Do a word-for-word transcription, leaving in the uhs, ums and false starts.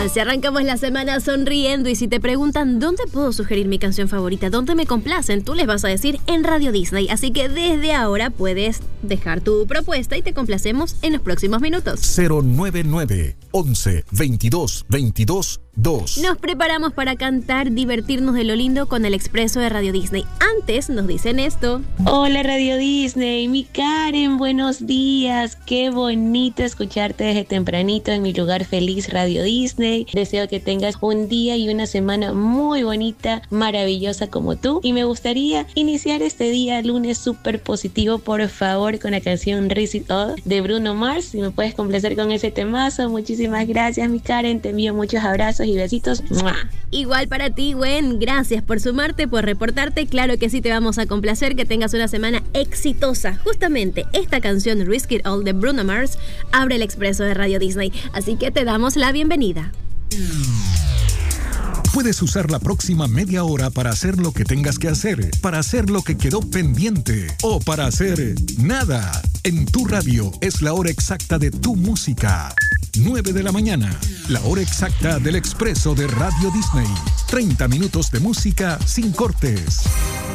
Si arrancamos la semana sonriendo y si te preguntan dónde puedo sugerir mi canción favorita, dónde me complacen, tú les vas a decir en Radio Disney. Así que desde ahora puedes dejar tu propuesta y te complacemos en los próximos minutos. cero nueve nueve, once, veintidós, veintidós, dos. Nos preparamos para cantar, divertirnos de lo lindo con el expreso de Radio Disney. Antes nos dicen esto. Hola Radio Disney, mi Karen, buenos días. Qué bonito escucharte desde tempranito en mi lugar feliz Radio Disney. Deseo que tengas un día y una semana muy bonita, maravillosa como tú. Y me gustaría iniciar este día lunes súper positivo, por favor, con la canción Risk It All de Bruno Mars. Si me puedes complacer con ese temazo, muchísimas gracias, mi Karen. Te envío muchos abrazos y besitos. ¡Mua! Igual para ti, Gwen. Gracias por sumarte, por reportarte. Claro que sí, te vamos a complacer. Que tengas una semana exitosa. Justamente esta canción Risk It All de Bruno Mars abre el expreso de Radio Disney. Así que te damos la bienvenida. Puedes usar la próxima media hora para hacer lo que tengas que hacer, para hacer lo que quedó pendiente o para hacer nada. En tu radio es la hora exacta de tu música. nueve de la mañana, la hora exacta del expreso de Radio Disney. treinta minutos de música sin cortes.